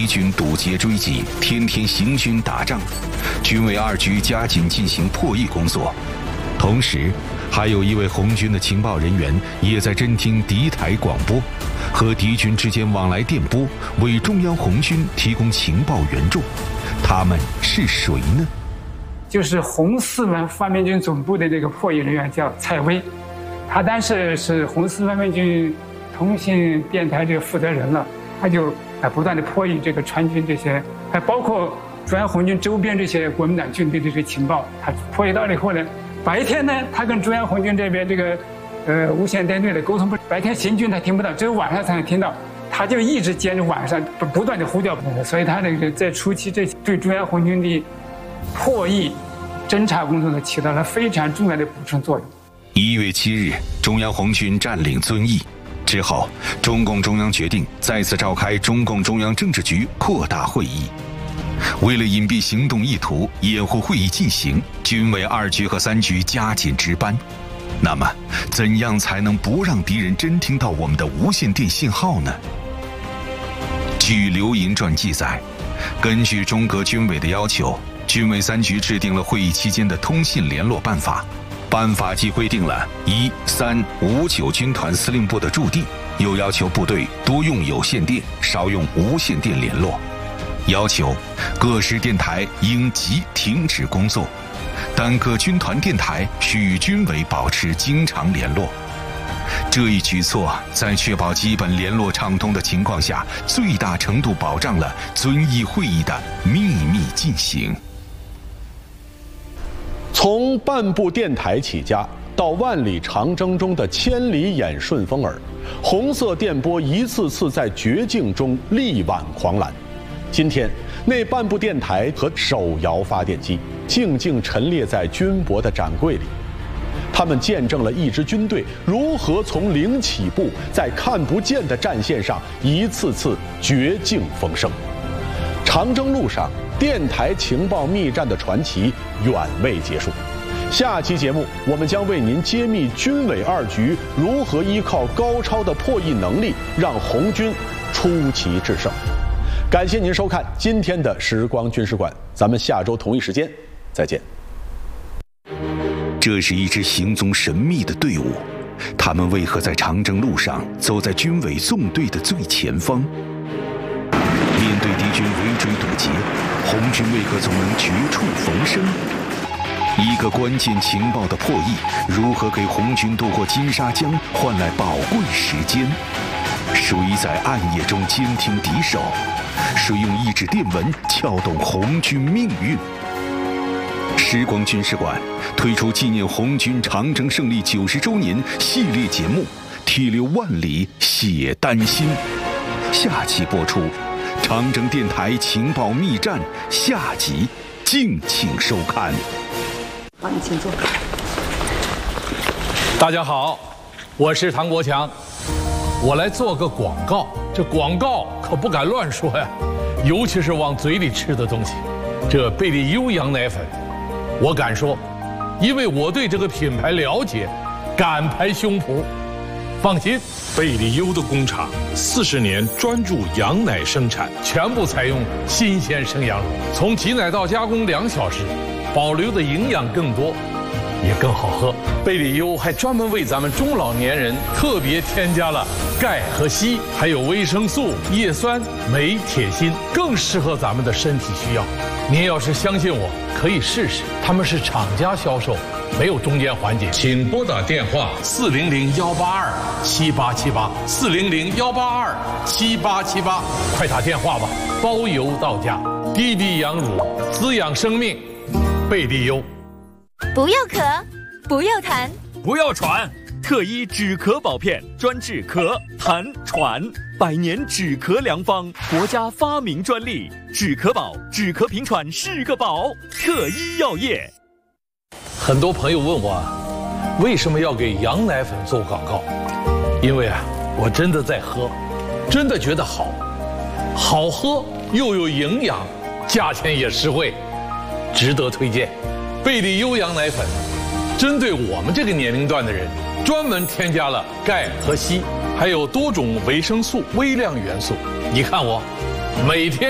军堵截追击，天天行军打仗，军委2局加紧进行破译工作。同时，还有一位红军的情报人员也在侦听敌台广播，和敌军之间往来电波，为中央红军提供情报援助。他们是谁呢？ 就是红四门方面军总部的这个破译人员叫蔡薇，他当时是红四方面军通信电台这个负责人了，他就不断的破译这个川军这些，还包括中央红军周边这些国民党军队的这些情报，他破译到了以后呢，白天呢他跟中央红军这边这个无线电队的沟通白天行军他听不到，只有晚上才能听到，他就一直坚持晚上不断的呼叫，所以他这个在初期这对中央红军的破译侦察工作呢起到了非常重要的补充作用。 1月7日，中央红军占领遵义之后，中共中央决定再次召开中共中央政治局扩大会议。为了隐蔽行动意图，掩护会议进行，军委2局和3局加紧值班。那么，怎样才能不让敌人侦听到我们的无线电信号呢？据刘银传记载，根据中革军委的要求，军委3局制定了会议期间的通信联络办法。办法既规定了1、3、5、9军团司令部的驻地，又要求部队多用有线电，少用无线电联络，要求各市电台应即停止工作，但各军团电台需与军委保持经常联络。这一举措在确保基本联络畅通的情况下，最大程度保障了遵义会议的秘密进行。 从半部电台起家，到万里长征中的千里眼顺风耳，红色电波一次次在绝境中力挽狂澜。今天，那半部电台和手摇发电机静静陈列在军博的展柜里，他们见证了一支军队如何从零起步，在看不见的战线上一次次绝境逢生。长征路上，电台情报密战的传奇远未结束。下期节目，我们将为您揭秘军委2局如何依靠高超的破译能力，让红军出奇制胜。感谢您收看今天的时光军事馆，咱们下周同一时间再见。 这是一支行踪神秘的队伍，他们为何在长征路上走在军委纵队的最前方？面对敌军围追堵截，红军为何总能绝处逢生？一个关键情报的破译，如何给红军渡过金沙江换来宝贵时间？谁在暗夜中监听敌手？谁用一纸电文撬动红军命运？时光军事馆推出纪念红军长征胜利90周年系列节目《铁流万里写丹心》，下期播出。长征电台情报密战下集，敬请收看。 好，你请坐。 大家好，我是唐国强，我来做个广告。这广告可不敢乱说呀，尤其是往嘴里吃的东西。这贝利优羊奶粉，我敢说，因为我对这个品牌了解，敢拍胸脯。放心， 贝利优的工厂40年专注羊奶生产， 全部采用新鲜生羊乳，从挤奶到加工2小时，保留的营养更多，也更好喝。贝利优还专门为咱们中老年人特别添加了钙和硒，还有维生素、叶酸、镁、铁、锌，更适合咱们的身体需要。您要是相信我，可以试试，他们是厂家销售，没有中间环节。请拨打电话400-182-7878，400-182-7878，快打电话吧，包邮到家。滴滴羊乳，滋养生命，贝利优。 不要咳，不要痰， 不要喘，特医止咳宝片，专治咳、痰、喘，100年止咳良方，国家发明专利，止咳宝，止咳平喘是个宝，特医药业。 很多朋友问我，为什么要给羊奶粉做广告？因为我真的在喝，真的觉得好，好喝又有营养，价钱也实惠，值得推荐。贝利优羊奶粉，针对我们这个年龄段的人，专门添加了钙和硒，还有多种维生素、微量元素。你看我，每天